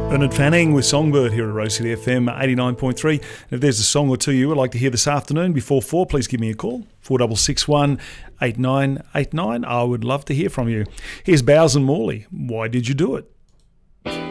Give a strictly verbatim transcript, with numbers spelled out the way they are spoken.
Bernard Fanning with Songbird here at Rose City F M eighty-nine point three. And if there's a song or two you would like to hear this afternoon before four, please give me a call, four six six one, eight nine eight nine. I would love to hear from you. Here's Bowes and Morley. Why Did You Do It?